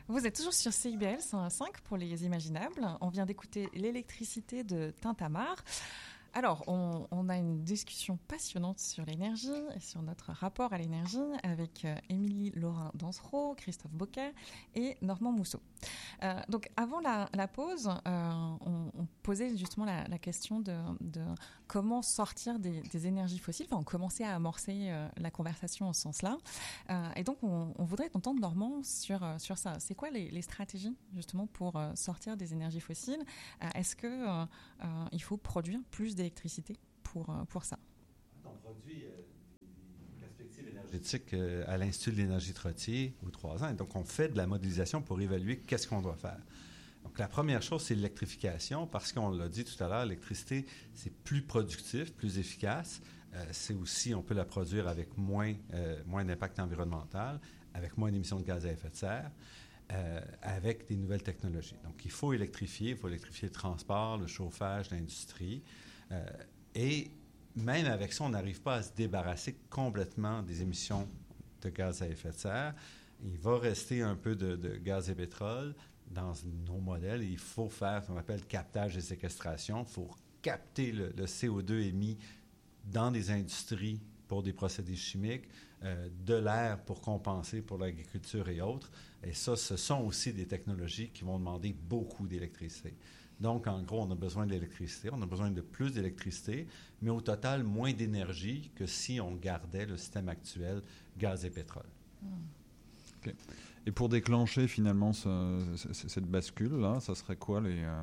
Vous êtes toujours sur CIBL 101.5 pour les imaginables. On vient d'écouter l'électricité de Tintamarre. Alors, on a une discussion passionnante sur l'énergie et sur notre rapport à l'énergie avec Émilie Laurin-Dansereau, Christophe Bocquet et Normand Mousseau. Donc, avant la pause, on posait justement la question de comment sortir des énergies fossiles. Enfin, on commençait à amorcer la conversation en ce sens-là. Et donc, on voudrait entendre Normand sur ça. C'est quoi les stratégies justement pour sortir des énergies fossiles? Est-ce que il faut produire plus d'électricité pour ça? On produit des perspectives énergétiques à l'Institut de l'énergie Trottier aux 3 ans. Et donc, on fait de la modélisation pour évaluer qu'est-ce qu'on doit faire. Donc, la première chose, c'est l'électrification, parce qu'on l'a dit tout à l'heure, l'électricité, c'est plus productif, plus efficace. C'est aussi, on peut la produire avec moins d'impact environnemental, avec moins d'émissions de gaz à effet de serre, avec des nouvelles technologies. Donc, il faut électrifier le transport, le chauffage, l'industrie. Et même avec ça, on n'arrive pas à se débarrasser complètement des émissions de gaz à effet de serre. Il va rester un peu de gaz et pétrole dans nos modèles. Et il faut faire ce qu'on appelle captage et séquestration. Il faut capter le CO2 émis dans des industries pour des procédés chimiques, de l'air pour compenser pour l'agriculture et autres. Et ça, ce sont aussi des technologies qui vont demander beaucoup d'électricité. Donc, en gros, on a besoin d'électricité, on a besoin de plus d'électricité, mais au total, moins d'énergie que si on gardait le système actuel gaz et pétrole. Okay. Et pour déclencher finalement cette bascule-là, ça serait quoi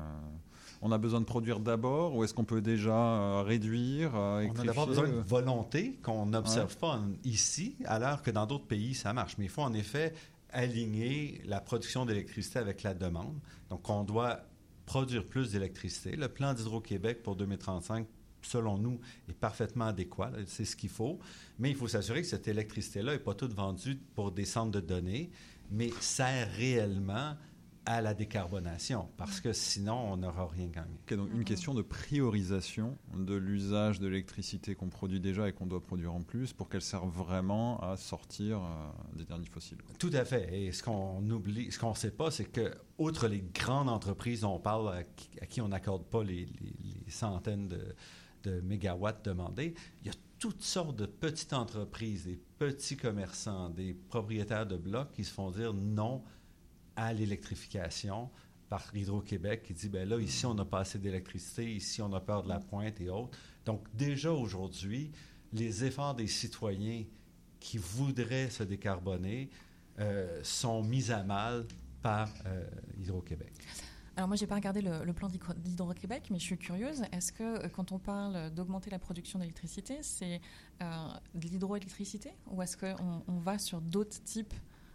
On a besoin de produire d'abord ou est-ce qu'on peut déjà réduire, électrifier? On a d'abord besoin de volonté qu'on n'observe pas ici, alors que dans d'autres pays, ça marche. Mais il faut en effet aligner la production d'électricité avec la demande. Donc, on doit produire plus d'électricité. Le plan d'Hydro-Québec pour 2035, selon nous, est parfaitement adéquat. C'est ce qu'il faut. Mais il faut s'assurer que cette électricité-là n'est pas toute vendue pour des centres de données, mais sert réellement à la décarbonation, parce que sinon, on n'aura rien gagné. Okay, donc une question de priorisation de l'usage de l'électricité qu'on produit déjà et qu'on doit produire en plus pour qu'elle serve vraiment à sortir des énergies fossiles. Tout à fait. Et ce qu'on oublie, ce qu'on ne sait pas, c'est que, outre les grandes entreprises dont on parle, à qui on n'accorde pas les centaines de mégawatts demandés, il y a toutes sortes de petites entreprises, des petits commerçants, des propriétaires de blocs qui se font dire non à l'électrification par Hydro-Québec qui dit, bien là, ici, on n'a pas assez d'électricité, ici, on a peur de la pointe et autres. Donc, déjà aujourd'hui, les efforts des citoyens qui voudraient se décarboner sont mis à mal par Hydro-Québec. Alors moi, je n'ai pas regardé le plan d'Hydro-Québec, mais je suis curieuse. Est-ce que quand on parle d'augmenter la production d'électricité, c'est de l'hydroélectricité ou est-ce qu'on va sur d'autres types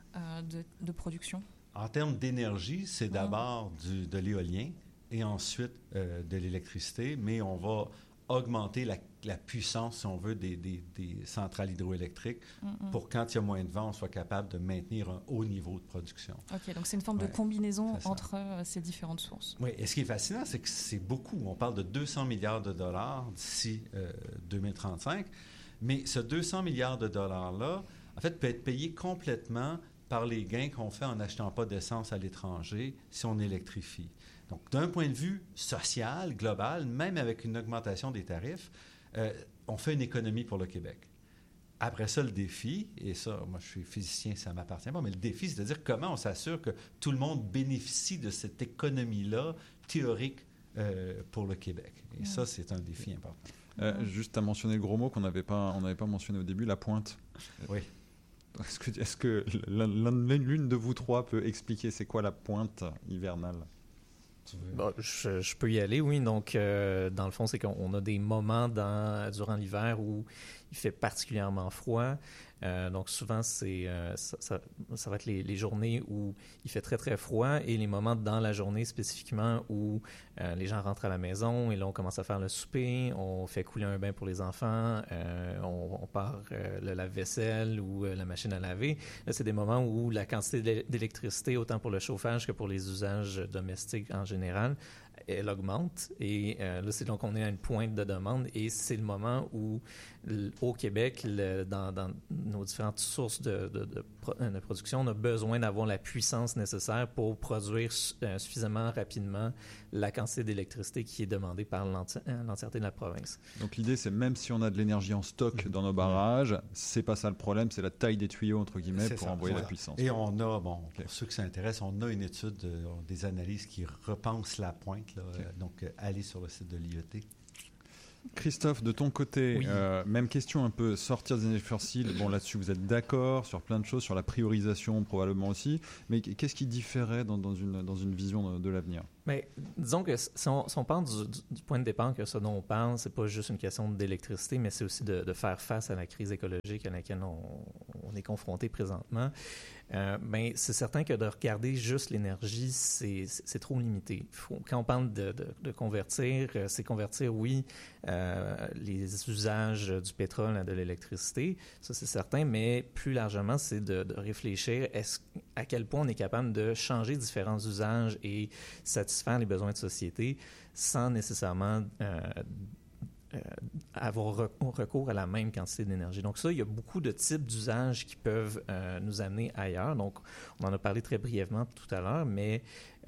de production? En termes d'énergie, c'est d'abord de l'éolien et ensuite de l'électricité, mais on va augmenter la puissance, si on veut, des centrales hydroélectriques pour quand il y a moins de vent, on soit capable de maintenir un haut niveau de production. OK, donc c'est une forme de combinaison entre ces différentes sources. Oui, et ce qui est fascinant, c'est que c'est beaucoup. On parle de 200 milliards de dollars d'ici 2035, mais ce 200 milliards de dollars-là, en fait, peut être payé complètement par les gains qu'on fait en n'achetant pas d'essence à l'étranger si on électrifie. Donc, d'un point de vue social, global, même avec une augmentation des tarifs, on fait une économie pour le Québec. Après ça, le défi, et ça, moi je suis physicien, ça ne m'appartient pas, mais le défi, c'est de dire comment on s'assure que tout le monde bénéficie de cette économie-là théorique pour le Québec. Et ça, c'est un défi important. Juste à mentionner le gros mot qu'on n'avait pas mentionné au début, la pointe. Oui. Est-ce que l'une de vous trois peut expliquer c'est quoi la pointe hivernale? Bon, je peux y aller, oui. Donc, dans le fond, c'est qu'on a des moments durant l'hiver où il fait particulièrement froid. Donc, souvent, ça va être les journées où il fait très, très froid et les moments dans la journée spécifiquement où les gens rentrent à la maison et là, on commence à faire le souper, on fait couler un bain pour les enfants, on part le lave-vaisselle ou la machine à laver. Là, c'est des moments où la quantité d'électricité, autant pour le chauffage que pour les usages domestiques en général, elle augmente. Et là, c'est donc on est à une pointe de demande et c'est le moment où, au Québec, dans nos différentes sources de production, on a besoin d'avoir la puissance nécessaire pour produire suffisamment rapidement la quantité d'électricité qui est demandée par l'entièreté de la province. Donc l'idée, c'est même si on a de l'énergie en stock dans nos barrages, c'est pas ça le problème, c'est la taille des tuyaux, entre guillemets, pour envoyer la puissance. Et on a, pour ceux qui s'intéressent, on a une étude, des analyses qui repensent la pointe. Là, donc, allez sur le site de l'IET. Christophe, de ton côté, oui. Même question un peu, sortir des énergies fossiles. Bon, là-dessus, vous êtes d'accord sur plein de choses, sur la priorisation probablement aussi. Mais qu'est-ce qui différait dans une vision de l'avenir? Mais disons que si on part du point de départ que ce dont on parle, c'est pas juste une question d'électricité, mais c'est aussi de faire face à la crise écologique à laquelle on est confronté présentement. Ben, c'est certain que de regarder juste l'énergie, c'est trop limité. Quand on parle de convertir, c'est convertir, oui, les usages du pétrole à de l'électricité, ça c'est certain, mais plus largement, c'est de réfléchir à quel point on est capable de changer différents usages et satisfaire les besoins de société sans nécessairement avoir recours à la même quantité d'énergie. Donc ça, il y a beaucoup de types d'usages qui peuvent nous amener ailleurs. Donc, on en a parlé très brièvement tout à l'heure, mais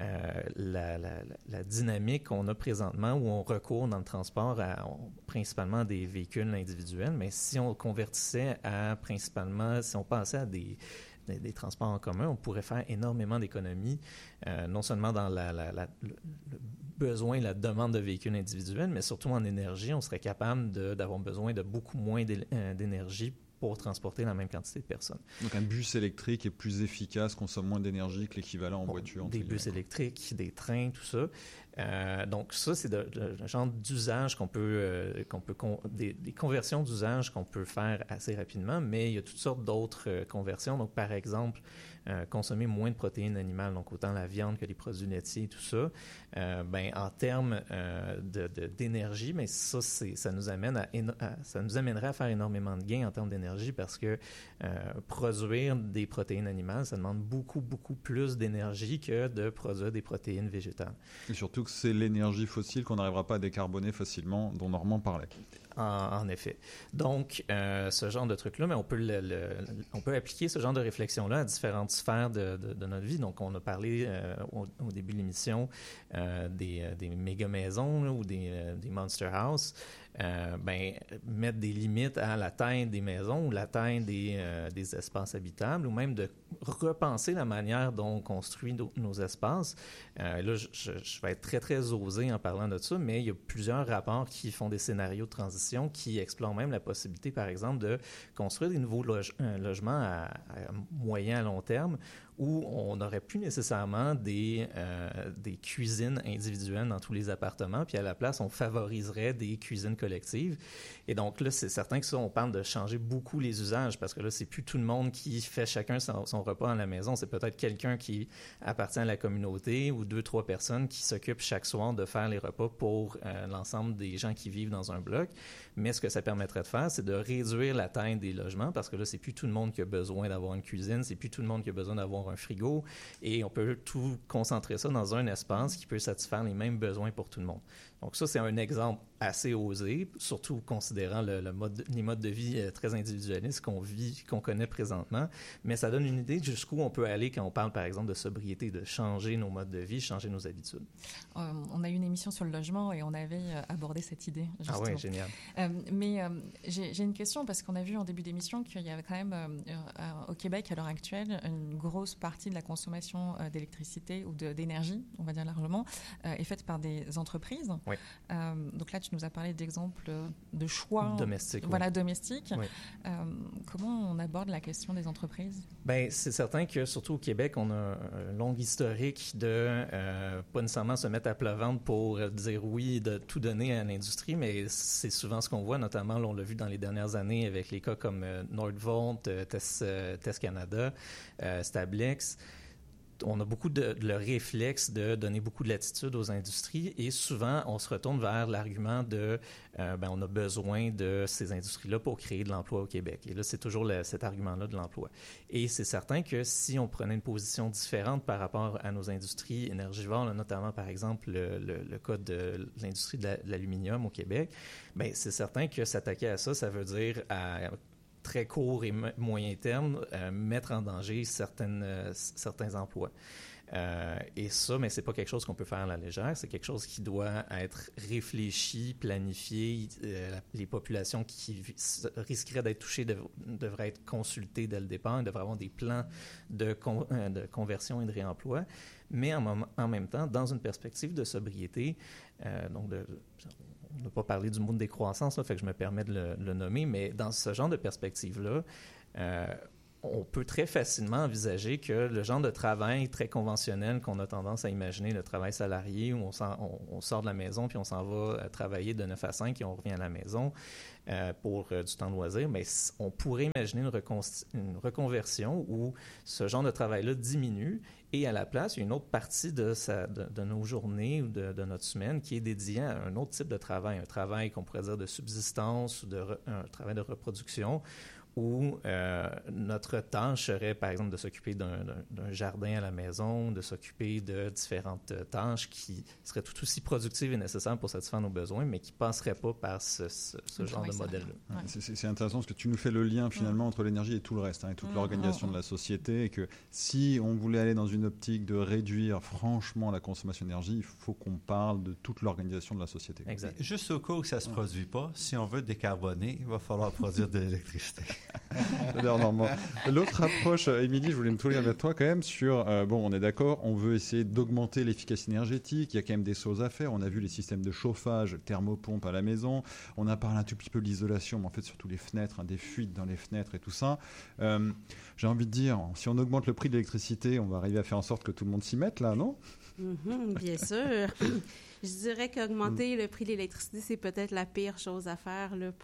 la dynamique qu'on a présentement où on recourt dans le transport principalement à des véhicules individuels, mais si on convertissait si on passait à des transports en commun, on pourrait faire énormément d'économies, non seulement dans le besoin et la demande de véhicules individuels, mais surtout en énergie. On serait capable d'avoir besoin de beaucoup moins d'énergie pour transporter la même quantité de personnes. Donc un bus électrique est plus efficace, consomme moins d'énergie que l'équivalent en voiture. Des bus électriques, des trains, tout ça. Donc ça, c'est le genre d'usage des conversions d'usage qu'on peut faire assez rapidement, mais il y a toutes sortes d'autres conversions. Donc par exemple, consommer moins de protéines animales, donc autant la viande que les produits laitiers et tout ça, en termes d'énergie, mais ça nous amènerait à faire énormément de gains en termes d'énergie parce que produire des protéines animales, ça demande beaucoup, beaucoup plus d'énergie que de produire des protéines végétales. Et surtout que c'est l'énergie fossile qu'on n'arrivera pas à décarboner facilement, dont Normand parlait. En effet. Donc, ce genre de truc-là, mais on peut appliquer ce genre de réflexion-là à différentes sphères de notre vie. Donc, on a parlé au début de l'émission des méga-maisons ou des monster house. Mettre des limites à la taille des maisons ou la taille des espaces habitables ou même de repenser la manière dont on construit nos espaces. Là, je vais être très, très osé en parlant de ça, mais il y a plusieurs rapports qui font des scénarios de transition qui explorent même la possibilité, par exemple, de construire des nouveaux logements à moyen à long terme où on n'aurait plus nécessairement des cuisines individuelles dans tous les appartements, puis à la place, on favoriserait des cuisines collectives. Et donc là, c'est certain que ça, on parle de changer beaucoup les usages, parce que là, c'est plus tout le monde qui fait chacun son repas à la maison, c'est peut-être quelqu'un qui appartient à la communauté ou 2-3 personnes qui s'occupent chaque soir de faire les repas pour l'ensemble des gens qui vivent dans un bloc. Mais ce que ça permettrait de faire, c'est de réduire la taille des logements, parce que là, c'est plus tout le monde qui a besoin d'avoir une cuisine, c'est plus tout le monde qui a besoin d'avoir un frigo, et on peut tout concentrer ça dans un espace qui peut satisfaire les mêmes besoins pour tout le monde. Donc ça, c'est un exemple assez osé, surtout considérant les modes de vie très individualistes qu'on connaît présentement, mais ça donne une idée de jusqu'où on peut aller quand on parle, par exemple, de sobriété, de changer nos modes de vie, changer nos habitudes. On a eu une émission sur le logement et on avait abordé cette idée, justement. Ah oui, génial. Mais j'ai une question, parce qu'on a vu en début d'émission qu'il y avait quand même, au Québec, à l'heure actuelle, une grosse partie de la consommation d'électricité ou d'énergie, on va dire largement, est faite par des entreprises. Oui. Donc là, tu nous as parlé d'exemples de choix domestiques. Domestiques. Oui. Comment on aborde la question des entreprises? C'est certain que, surtout au Québec, on a un long historique de pas nécessairement se mettre à plat ventre pour dire oui, de tout donner à l'industrie, mais c'est souvent ce qu'on voit, notamment, là, on l'a vu dans les dernières années avec les cas comme Nordvolt, Test Canada, Stablex. on a beaucoup le réflexe de donner beaucoup de latitude aux industries et souvent, on se retourne vers l'argument de on a besoin de ces industries-là pour créer de l'emploi au Québec. Et là, c'est toujours cet argument-là de l'emploi. Et c'est certain que si on prenait une position différente par rapport à nos industries énergivores, là, notamment, par exemple, le cas de l'industrie de l'aluminium au Québec, bien, c'est certain que s'attaquer à ça, ça veut dire à très court et moyen terme, mettre en danger certains emplois. Et ça, mais c'est pas quelque chose qu'on peut faire à la légère. C'est quelque chose qui doit être réfléchi, planifié. Les populations qui risqueraient d'être touchées devraient être consultées dès le départ. Ils devraient avoir des plans de conversion et de réemploi. Mais en même temps, dans une perspective de sobriété, on n'a pas parlé du mot de décroissance, là, fait que je me permets de le nommer, mais dans ce genre de perspective-là, on peut très facilement envisager que le genre de travail très conventionnel qu'on a tendance à imaginer, le travail salarié, où on sort de la maison puis on s'en va travailler de 9 à 5 et on revient à la maison pour du temps de loisir, mais on pourrait imaginer une reconversion où ce genre de travail-là diminue et à la place, il y a une autre partie de nos journées ou de notre semaine qui est dédiée à un autre type de travail, un travail qu'on pourrait dire de subsistance ou un travail de reproduction, où notre tâche serait, par exemple, de s'occuper d'un jardin à la maison, de s'occuper de différentes tâches qui seraient tout aussi productives et nécessaires pour satisfaire nos besoins, mais qui ne passeraient pas par ce genre de modèle-là. Ouais. C'est intéressant parce que tu nous fais le lien finalement entre l'énergie et tout le reste, et toute l'organisation de la société, et que si on voulait aller dans une optique de réduire franchement la consommation d'énergie, il faut qu'on parle de toute l'organisation de la société. Exact. Juste au cas où ça ne se produit pas, si on veut décarboner, il va falloir produire de l'électricité. L'autre approche, Émilie, je voulais me tourner avec toi quand même sur, on est d'accord, on veut essayer d'augmenter l'efficacité énergétique, il y a quand même des choses à faire, on a vu les systèmes de chauffage, thermopompe à la maison, on a parlé un tout petit peu de l'isolation, mais en fait surtout les fenêtres, des fuites dans les fenêtres et tout ça. J'ai envie de dire, si on augmente le prix de l'électricité, on va arriver à faire en sorte que tout le monde s'y mette là, non? Bien sûr. Je dirais qu'augmenter le prix de l'électricité, c'est peut-être la pire chose à faire là,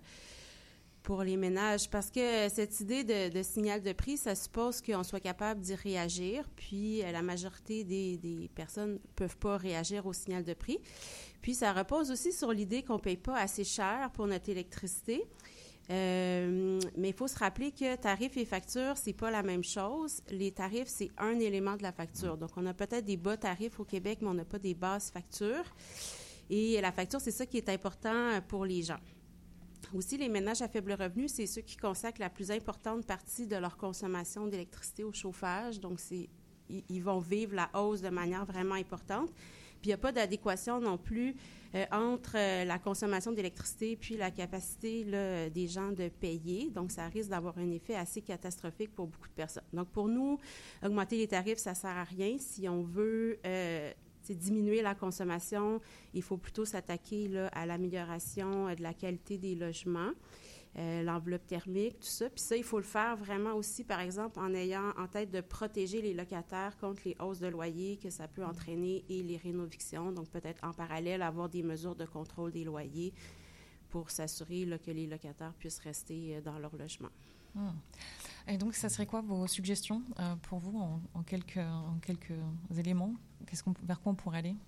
pour les ménages, parce que cette idée de signal de prix, ça suppose qu'on soit capable d'y réagir, puis la majorité des personnes ne peuvent pas réagir au signal de prix. Puis ça repose aussi sur l'idée qu'on ne paye pas assez cher pour notre électricité. Mais il faut se rappeler que tarifs et factures, c'est pas la même chose. Les tarifs, c'est un élément de la facture. Donc, on a peut-être des bas tarifs au Québec, mais on n'a pas des basses factures. Et la facture, c'est ça qui est important pour les gens. Aussi, les ménages à faible revenu, c'est ceux qui consacrent la plus importante partie de leur consommation d'électricité au chauffage. Donc, ils vont vivre la hausse de manière vraiment importante. Puis, il n'y a pas d'adéquation non plus entre la consommation d'électricité puis la capacité là, des gens de payer. Donc, ça risque d'avoir un effet assez catastrophique pour beaucoup de personnes. Donc, pour nous, augmenter les tarifs, ça ne sert à rien. Si on veut diminuer la consommation, il faut plutôt s'attaquer là, à l'amélioration de la qualité des logements, l'enveloppe thermique, tout ça. Puis ça, il faut le faire vraiment aussi, par exemple, en ayant en tête de protéger les locataires contre les hausses de loyer que ça peut entraîner et les rénovictions. Donc, peut-être en parallèle, avoir des mesures de contrôle des loyers pour s'assurer là, que les locataires puissent rester dans leur logement. Et donc, ça serait quoi vos suggestions pour vous en quelques éléments? Vers quoi on pourrait aller?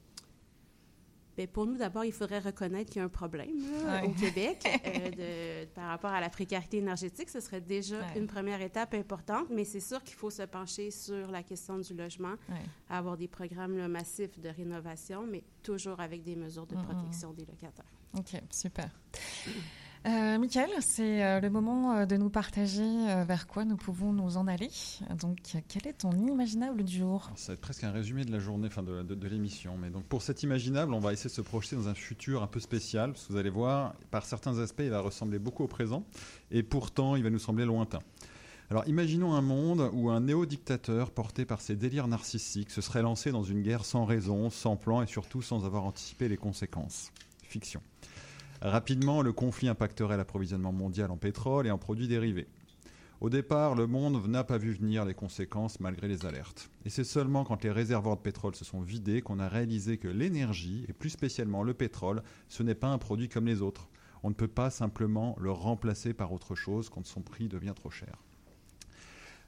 Bien, pour nous, d'abord, il faudrait reconnaître qu'il y a un problème là, au Québec par rapport à la précarité énergétique. Ce serait déjà une première étape importante, mais c'est sûr qu'il faut se pencher sur la question du logement, avoir des programmes là, massifs de rénovation, mais toujours avec des mesures de protection des locataires. OK, super. Michael, c'est le moment de nous partager vers quoi nous pouvons nous en aller. Donc, quel est ton imaginable du jour? Alors, ça va être presque un résumé de la journée, de l'émission. Mais donc, pour cet imaginable, on va essayer de se projeter dans un futur un peu spécial. Parce que vous allez voir, par certains aspects, il va ressembler beaucoup au présent. Et pourtant, il va nous sembler lointain. Alors, imaginons un monde où un néo-dictateur, porté par ses délires narcissiques, se serait lancé dans une guerre sans raison, sans plan et surtout sans avoir anticipé les conséquences. Fiction. Rapidement, le conflit impacterait l'approvisionnement mondial en pétrole et en produits dérivés. Au départ, le monde n'a pas vu venir les conséquences malgré les alertes. Et c'est seulement quand les réservoirs de pétrole se sont vidés qu'on a réalisé que l'énergie, et plus spécialement le pétrole, ce n'est pas un produit comme les autres. On ne peut pas simplement le remplacer par autre chose quand son prix devient trop cher.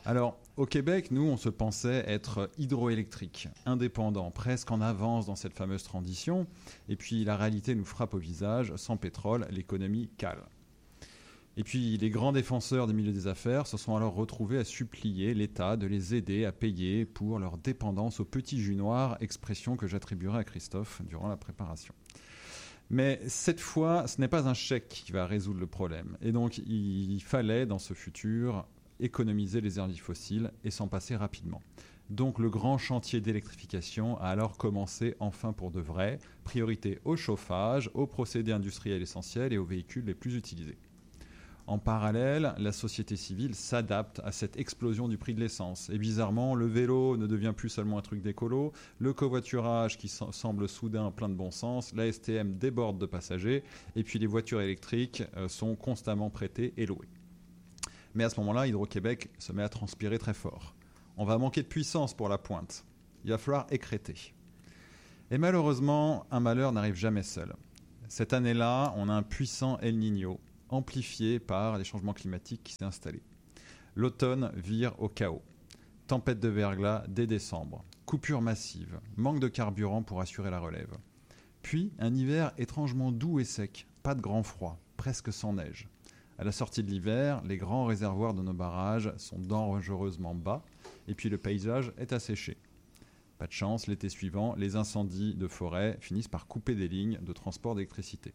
Alors, au Québec, nous, on se pensait être hydroélectrique, indépendant, presque en avance dans cette fameuse transition. Et puis, la réalité nous frappe au visage. Sans pétrole, l'économie cale. Et puis, les grands défenseurs des milieux des affaires se sont alors retrouvés à supplier l'État de les aider à payer pour leur dépendance au petit jus noir, expression que j'attribuerai à Christophe durant la préparation. Mais cette fois, ce n'est pas un chèque qui va résoudre le problème. Et donc, il fallait, dans ce futur, économiser les énergies fossiles et s'en passer rapidement. Donc le grand chantier d'électrification a alors commencé enfin pour de vrai, priorité au chauffage, aux procédés industriels essentiels et aux véhicules les plus utilisés. En parallèle, la société civile s'adapte à cette explosion du prix de l'essence. Et bizarrement, le vélo ne devient plus seulement un truc d'écolo, le covoiturage qui semble soudain plein de bon sens, la STM déborde de passagers, et puis les voitures électriques sont constamment prêtées et louées. Mais à ce moment-là, Hydro-Québec se met à transpirer très fort. On va manquer de puissance pour la pointe. Il va falloir écréter. Et malheureusement, un malheur n'arrive jamais seul. Cette année-là, on a un puissant El Niño, amplifié par les changements climatiques qui s'est installé. L'automne vire au chaos. Tempête de verglas dès décembre. Coupure massive. Manque de carburant pour assurer la relève. Puis, un hiver étrangement doux et sec. Pas de grand froid, presque sans neige. À la sortie de l'hiver, les grands réservoirs de nos barrages sont dangereusement bas et puis le paysage est asséché. Pas de chance, l'été suivant, les incendies de forêt finissent par couper des lignes de transport d'électricité.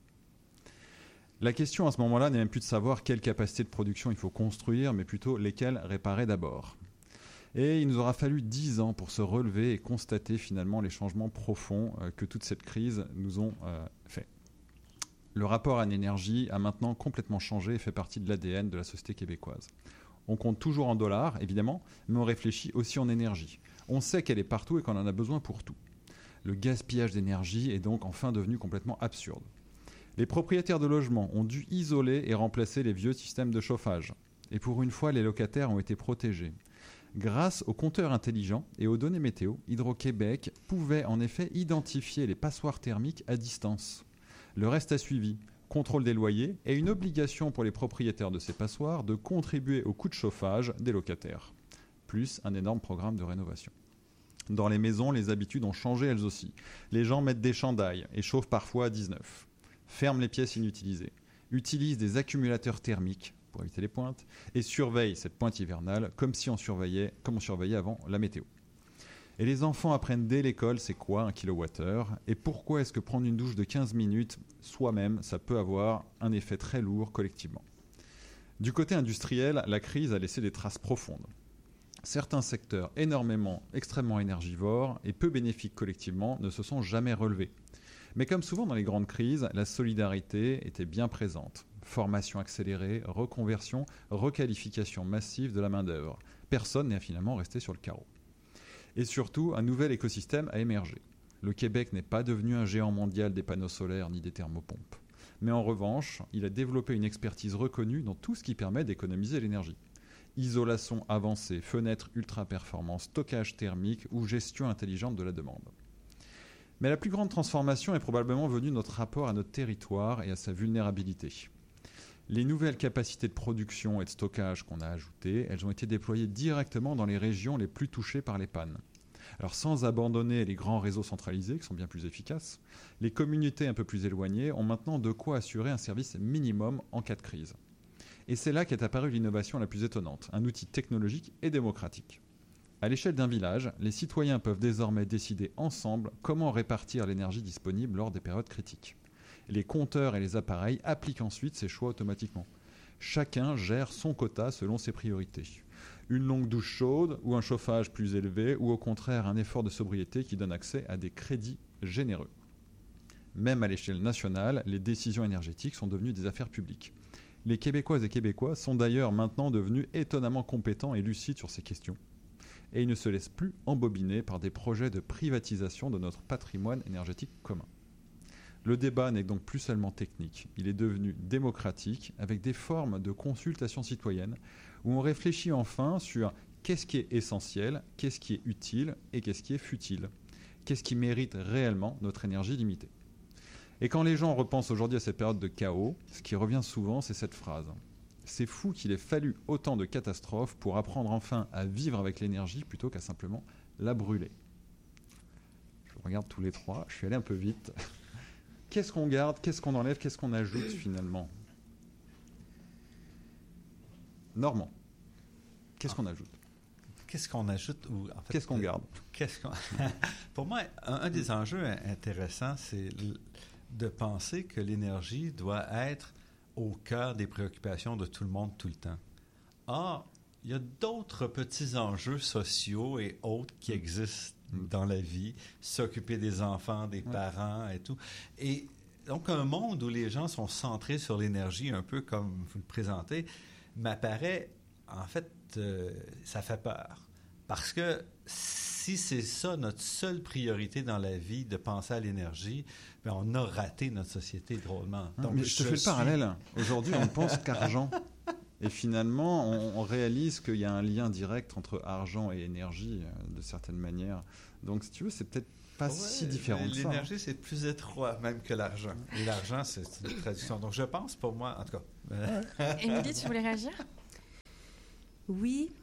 La question à ce moment-là n'est même plus de savoir quelle capacité de production il faut construire, mais plutôt lesquelles réparer d'abord. Et il nous aura fallu 10 ans pour se relever et constater finalement les changements profonds que toute cette crise nous ont fait. Le rapport à l'énergie a maintenant complètement changé et fait partie de l'ADN de la société québécoise. On compte toujours en dollars, évidemment, mais on réfléchit aussi en énergie. On sait qu'elle est partout et qu'on en a besoin pour tout. Le gaspillage d'énergie est donc enfin devenu complètement absurde. Les propriétaires de logements ont dû isoler et remplacer les vieux systèmes de chauffage. Et pour une fois, les locataires ont été protégés. Grâce aux compteurs intelligents et aux données météo, Hydro-Québec pouvait en effet identifier les passoires thermiques à distance. Le reste a suivi, contrôle des loyers et une obligation pour les propriétaires de ces passoires de contribuer au coût de chauffage des locataires, plus un énorme programme de rénovation. Dans les maisons, les habitudes ont changé elles aussi. Les gens mettent des chandails et chauffent parfois à 19, ferment les pièces inutilisées, utilisent des accumulateurs thermiques pour éviter les pointes et surveillent cette pointe hivernale comme on surveillait avant la météo. Et les enfants apprennent dès l'école c'est quoi un kilowattheure et pourquoi est-ce que prendre une douche de 15 minutes soi-même, ça peut avoir un effet très lourd collectivement. Du côté industriel, la crise a laissé des traces profondes. Certains secteurs extrêmement énergivores et peu bénéfiques collectivement ne se sont jamais relevés. Mais comme souvent dans les grandes crises, la solidarité était bien présente. Formation accélérée, reconversion, requalification massive de la main-d'œuvre. Personne n'est finalement resté sur le carreau. Et surtout, un nouvel écosystème a émergé. Le Québec n'est pas devenu un géant mondial des panneaux solaires ni des thermopompes. Mais en revanche, il a développé une expertise reconnue dans tout ce qui permet d'économiser l'énergie. Isolation avancée, fenêtres ultra-performance, stockage thermique ou gestion intelligente de la demande. Mais la plus grande transformation est probablement venue de notre rapport à notre territoire et à sa vulnérabilité. Les nouvelles capacités de production et de stockage qu'on a ajoutées, elles ont été déployées directement dans les régions les plus touchées par les pannes. Alors sans abandonner les grands réseaux centralisés qui sont bien plus efficaces, les communautés un peu plus éloignées ont maintenant de quoi assurer un service minimum en cas de crise. Et c'est là qu'est apparue l'innovation la plus étonnante, un outil technologique et démocratique. À l'échelle d'un village, les citoyens peuvent désormais décider ensemble comment répartir l'énergie disponible lors des périodes critiques. Les compteurs et les appareils appliquent ensuite ces choix automatiquement. Chacun gère son quota selon ses priorités. Une longue douche chaude ou un chauffage plus élevé ou au contraire un effort de sobriété qui donne accès à des crédits généreux. Même à l'échelle nationale, les décisions énergétiques sont devenues des affaires publiques. Les Québécoises et Québécois sont d'ailleurs maintenant devenus étonnamment compétents et lucides sur ces questions. Et ils ne se laissent plus embobiner par des projets de privatisation de notre patrimoine énergétique commun. Le débat n'est donc plus seulement technique, il est devenu démocratique avec des formes de consultation citoyenne où on réfléchit enfin sur qu'est-ce qui est essentiel, qu'est-ce qui est utile et qu'est-ce qui est futile, qu'est-ce qui mérite réellement notre énergie limitée. Et quand les gens repensent aujourd'hui à cette période de chaos, ce qui revient souvent, c'est cette phrase. C'est fou qu'il ait fallu autant de catastrophes pour apprendre enfin à vivre avec l'énergie plutôt qu'à simplement la brûler. Je regarde tous les trois, je suis allé un peu vite. Qu'est-ce qu'on garde, qu'est-ce qu'on enlève, qu'est-ce qu'on ajoute finalement? Normand, qu'est-ce qu'on ajoute? Qu'est-ce qu'on ajoute ou en fait, qu'est-ce qu'on garde? Pour moi, un des enjeux intéressants, c'est de penser que l'énergie doit être au cœur des préoccupations de tout le monde tout le temps. Or, il y a d'autres petits enjeux sociaux et autres qui existent dans la vie, s'occuper des enfants, des parents et tout. Et donc, un monde où les gens sont centrés sur l'énergie, un peu comme vous le présentez, m'apparaît, en fait, ça fait peur. Parce que si c'est ça notre seule priorité dans la vie, de penser à l'énergie, bien, on a raté notre société drôlement. Donc, mais je te fais le parallèle. Aujourd'hui, on ne pense qu'argent. Et finalement, on réalise qu'il y a un lien direct entre argent et énergie, de certaines manières. Donc, si tu veux, c'est peut-être pas si différent de ça. L'énergie, c'est plus étroit même que l'argent. Et l'argent, c'est une traduction. Donc, je pense, pour moi, en tout cas... Émilie, tu voulais réagir? Oui.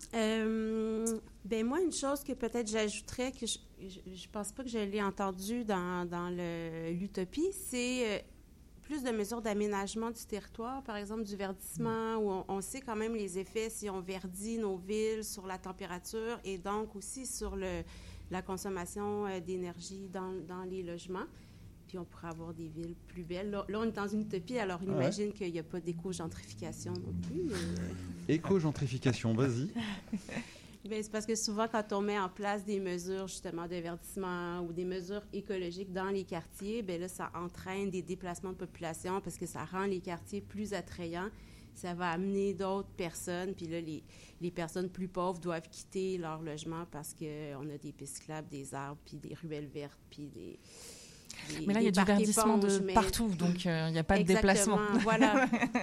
Ben moi, une chose que peut-être j'ajouterais, que je pense pas que je l'ai entendu dans l'utopie, c'est plus de mesures d'aménagement du territoire, par exemple du verdissement, où on sait quand même les effets si on verdit nos villes sur la température et donc aussi sur la consommation d'énergie dans les logements. Puis on pourrait avoir des villes plus belles. Là on est dans une utopie, alors on imagine qu'il n'y a pas d'éco-gentrification non plus. Mais... Éco-gentrification, vas-y. Bien, c'est parce que souvent, quand on met en place des mesures, justement, de verdissement ou des mesures écologiques dans les quartiers, bien là, ça entraîne des déplacements de population parce que ça rend les quartiers plus attrayants. Ça va amener d'autres personnes. Puis là, les personnes plus pauvres doivent quitter leur logement parce qu'on a des pistes cyclables, des arbres, puis des ruelles vertes, puis des... Mais là, il y a du verdissement partout, donc il n'y a pas de déplacement. Voilà.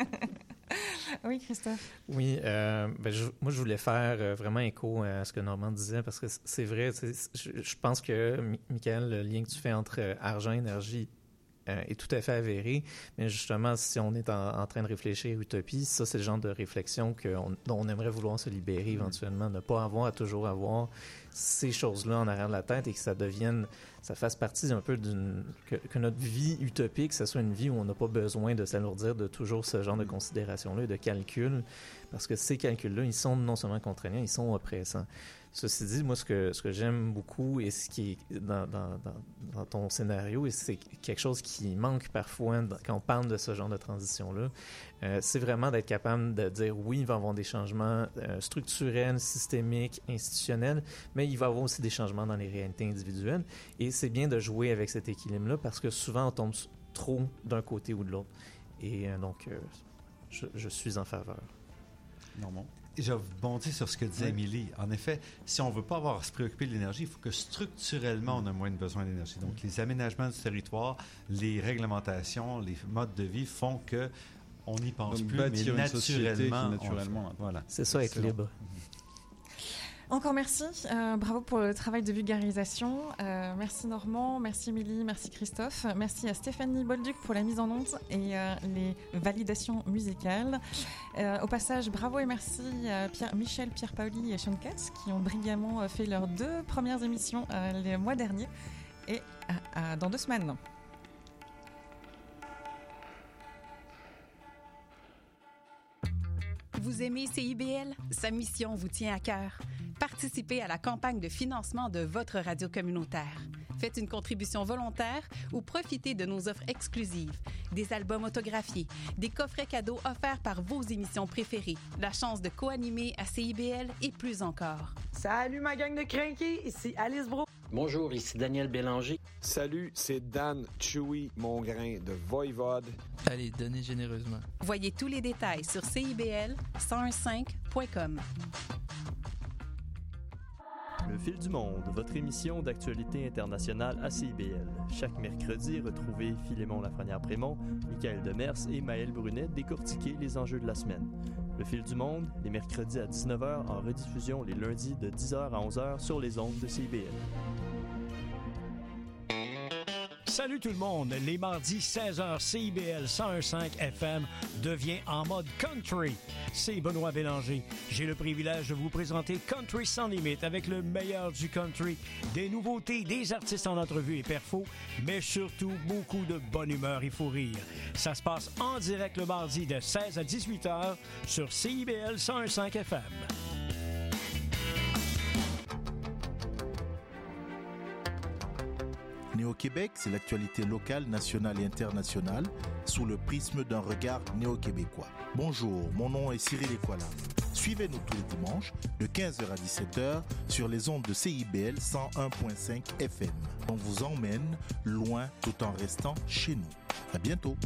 Oui, Christophe. Oui, moi, je voulais faire vraiment écho à ce que Normand disait, parce que c'est vrai, je pense que, Michael, le lien que tu fais entre argent et énergie est tout à fait avéré, mais justement, si on est en train de réfléchir à utopie, ça, c'est le genre de réflexion dont on aimerait vouloir se libérer éventuellement, ne pas avoir à toujours avoir ces choses-là en arrière de la tête et que ça fasse partie un peu que notre vie utopique, ça soit une vie où on n'a pas besoin de s'alourdir de toujours ce genre de considérations-là et de calculs, parce que ces calculs-là, ils sont non seulement contraignants, ils sont oppressants. Ceci dit, moi, ce que j'aime beaucoup et ce qui est dans ton scénario, et c'est quelque chose qui manque parfois quand on parle de ce genre de transition-là, c'est vraiment d'être capable de dire oui, il va y avoir des changements structurels, systémiques, institutionnels, mais il va y avoir aussi des changements dans les réalités individuelles. Et c'est bien de jouer avec cet équilibre-là parce que souvent, on tombe trop d'un côté ou de l'autre. Et donc, je suis en faveur. Normand. Je rebondis sur ce que disait Émilie. En effet, si on ne veut pas avoir à se préoccuper de l'énergie, il faut que structurellement, on a moins besoin d'énergie. Donc, les aménagements du territoire, les réglementations, les modes de vie font qu'on n'y pense plus, mais naturellement. Voilà. C'est ça, être libre. Encore merci. Bravo pour le travail de vulgarisation. Merci Normand, merci Émilie, merci Christophe. Merci à Stéphanie Bolduc pour la mise en onde et les validations musicales. Au passage, bravo et merci à Michel, Pierre Paoli et Sean Katz qui ont brillamment fait leurs 2 premières émissions les mois derniers. Et dans 2 semaines. Vous aimez CIBL? Sa mission vous tient à cœur. Participez à la campagne de financement de votre radio communautaire. Faites une contribution volontaire ou profitez de nos offres exclusives, des albums autographiés, des coffrets cadeaux offerts par vos émissions préférées, la chance de co-animer à CIBL et plus encore. Salut ma gang de crinqués, ici Alice Bro. Bonjour, ici Daniel Bélanger. Salut, c'est Dan Chewy Mongrain de Voivode. Allez, donnez généreusement. Voyez tous les détails sur CIBL1015.com. Le fil du monde, votre émission d'actualité internationale à CIBL. Chaque mercredi, retrouvez Philémon Lafrenière-Prémont, Michael Demers et Maëlle Brunet décortiquer les enjeux de la semaine. Le fil du monde, les mercredis à 19h, en rediffusion les lundis de 10h à 11h sur les ondes de CIBL. Salut tout le monde! Les mardis 16h, CIBL 101.5 FM devient en mode country. C'est Benoît Bélanger. J'ai le privilège de vous présenter Country sans limite avec le meilleur du country, des nouveautés, des artistes en entrevue et perfos, mais surtout beaucoup de bonne humeur et fou rire. Ça se passe en direct le mardi de 16 à 18h sur CIBL 101.5 FM. Néo-Québec, c'est l'actualité locale, nationale et internationale sous le prisme d'un regard néo-québécois. Bonjour, mon nom est Cyril Ekwala. Suivez-nous tous les dimanches de 15h à 17h sur les ondes de CIBL 101.5 FM. On vous emmène loin tout en restant chez nous. À bientôt.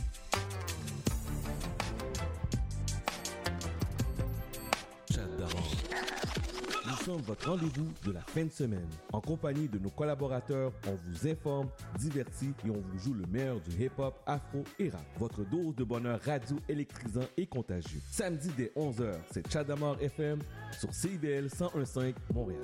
Nous sommes votre rendez-vous de la fin de semaine. En compagnie de nos collaborateurs, on vous informe, divertit et on vous joue le meilleur du hip-hop, afro et rap. Votre dose de bonheur radio électrisant et contagieux. Samedi dès 11h, c'est Chadamar FM sur CIBL 101.5 Montréal.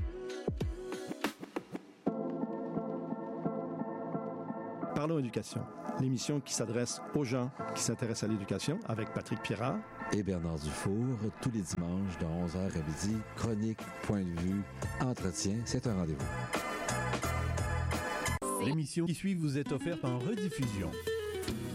Parlons éducation, l'émission qui s'adresse aux gens qui s'intéressent à l'éducation avec Patrick Pirard et Bernard Dufour, tous les dimanches de 11h à midi. Chronique, point de vue, entretien, c'est un rendez-vous. L'émission qui suit vous est offerte en rediffusion.